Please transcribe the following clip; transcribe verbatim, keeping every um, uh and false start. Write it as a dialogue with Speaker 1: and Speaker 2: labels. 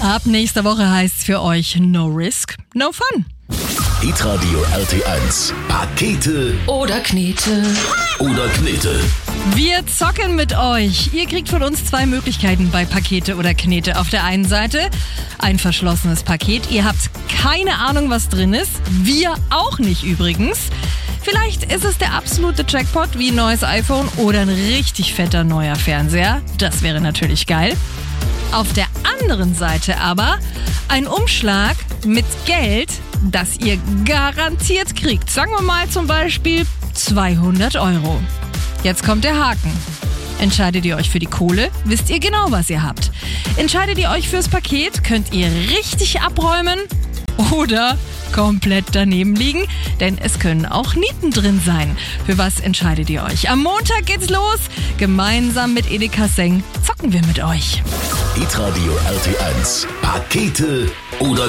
Speaker 1: Ab nächster Woche heißt's für euch No Risk, No Fun.
Speaker 2: Hitradio R T eins. Pakete
Speaker 3: Oder Knete.
Speaker 2: oder Knete.
Speaker 1: Wir zocken mit euch. Ihr kriegt von uns zwei Möglichkeiten bei Pakete oder Knete. Auf der einen Seite ein verschlossenes Paket. Ihr habt keine Ahnung, was drin ist. Wir auch nicht übrigens. Vielleicht ist es der absolute Jackpot wie ein neues iPhone oder ein richtig fetter neuer Fernseher. Das wäre natürlich geil. Auf der anderen Seite aber ein Umschlag mit Geld, das ihr garantiert kriegt. Sagen wir mal zum Beispiel zweihundert Euro. Jetzt kommt der Haken. Entscheidet ihr euch für die Kohle, wisst ihr genau, was ihr habt. Entscheidet ihr euch fürs Paket, könnt ihr richtig abräumen oder komplett daneben liegen, denn es können auch Nieten drin sein. Für was entscheidet ihr euch? Am Montag geht's los. Gemeinsam mit Edeka Seng zocken wir mit euch.
Speaker 2: Hitradio R T eins. Pakete oder